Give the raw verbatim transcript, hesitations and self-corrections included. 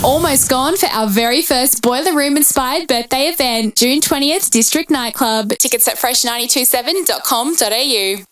almost gone for our very first Boiler Room inspired birthday event, June twentieth, District Nightclub. Tickets at fresh nine two seven dot com dot a u.